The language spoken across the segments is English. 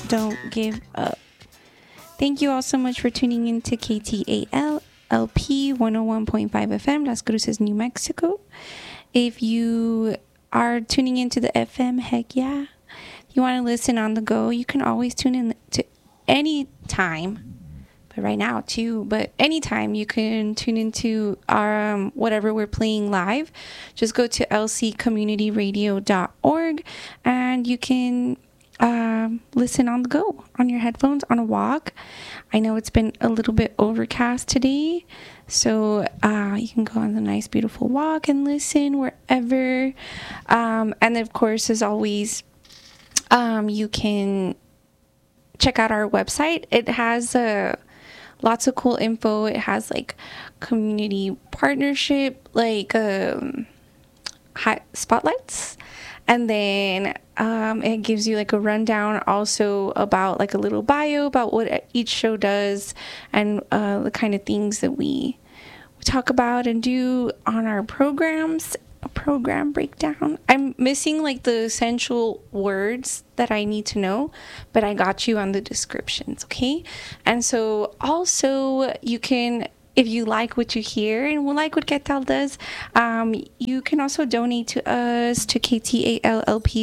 Don't Give Up. Thank you all so much for tuning in to KTAL LP 101.5 FM, Las Cruces, New Mexico. If you are tuning into the FM, heck yeah. If you want to listen on the go, you can always tune in to any time. But right now too, but anytime you can tune into our whatever we're playing live. Just go to lccommunityradio.org and you can listen on the go, on your headphones, on a walk. I know it's been a little bit overcast today, so you can go on the nice beautiful walk and listen wherever. And then of course, as always, you can check out our website. It has lots of cool info. It has like community partnership, like spotlights, and then it gives you like a rundown also about like a little bio about what each show does and the kind of things that we talk about and do on our programs. A program breakdown. I'm missing like the essential words that I need to know, but I got you on the descriptions, okay? And so also you can, if you like what you hear and like what Get Tal does, you can also donate to us, to KTALLP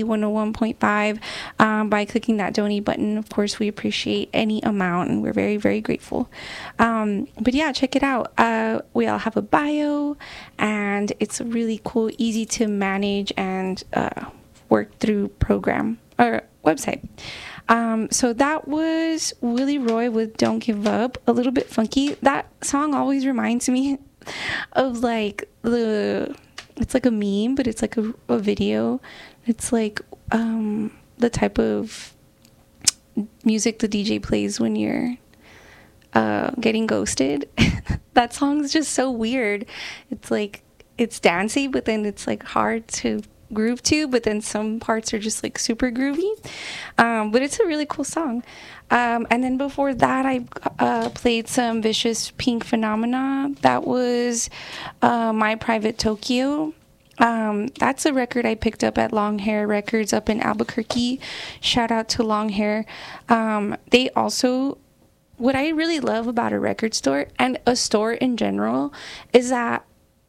101.5 by clicking that donate button. Of course, we appreciate any amount and we're very, very grateful. But yeah, check it out. We all have a bio and it's a really cool, easy to manage and work through program or website. So that was Willie Roy with Don't Give Up. A little bit funky. That song always reminds me of like it's like a meme, but it's like a video. It's like the type of music the DJ plays when you're getting ghosted. That song's just so weird. It's like, it's dancey, but then it's like hard to groove to, but then some parts are just like super groovy. But it's a really cool song. And then before that, I played some Vicious Pink Phenomena. That was My Private Tokyo. That's a record I picked up at Long Hair Records up in Albuquerque. Shout out to Long Hair. They also, what I really love about a record store and a store in general is that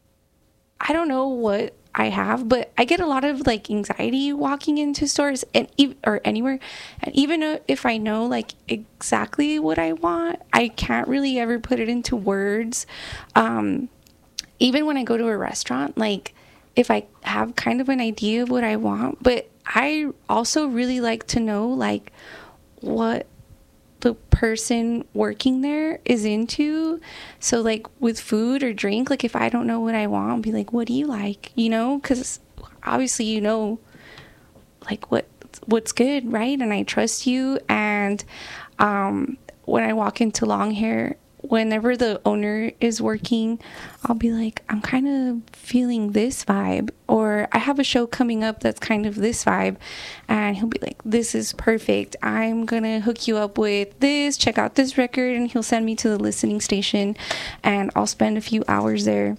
I don't know what I have, but I get a lot of like anxiety walking into stores and or anywhere, and even if I know like exactly what I want, I can't really ever put it into words. Even when I go to a restaurant, like if I have kind of an idea of what I want, but I also really like to know like what the person working there is into. So like with food or drink, like if I don't know what I want, I'll be like, what do you like, you know, because obviously you know like what's good, right? And I trust you. And when I walk into Long Hair, whenever the owner is working, I'll be like, I'm kind of feeling this vibe, or I have a show coming up that's kind of this vibe, and he'll be like, this is perfect, I'm gonna hook you up with this, check out this record, and he'll send me to the listening station and I'll spend a few hours there.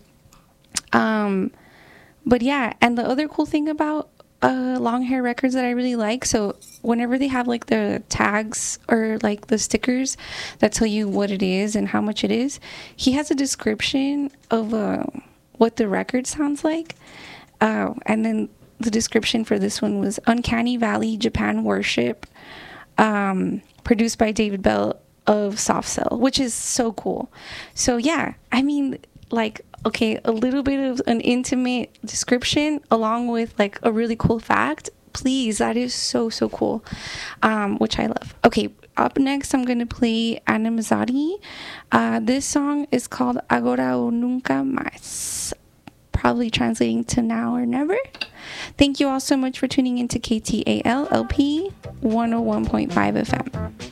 But yeah, and the other cool thing about Long Hair Records that I really like, so whenever they have like the tags or like the stickers that tell you what it is and how much it is, he has a description of what the record sounds like, and then the description for this one was Uncanny Valley Japan Worship, produced by David Bell of Soft Cell, which is so cool. So yeah, I mean, like, okay, a little bit of an intimate description along with like a really cool fact. Please, that is so cool, which I love. Okay, up next I'm going to play Ana Mazzotti. This song is called Agora o Nunca Más, probably translating to now or never. Thank you all so much for tuning into KTAL LP 101.5 FM.